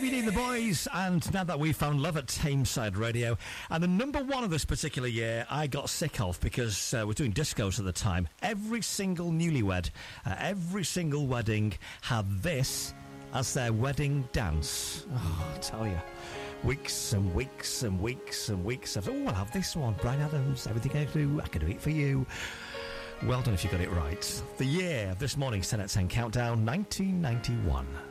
Heavy D and the Boys, and Now That We've Found Love at Tameside Radio. And the number one of this particular year I got sick of because we're doing discos at the time. Every single newlywed, every single wedding had this as their wedding dance. Oh, I'll tell you. Weeks and weeks and weeks and weeks of, I'll have this one. Bryan Adams, Everything I Do, I Can Do It For You. Well done if you got it right. The year of this morning's 10 at 10 countdown, 1991.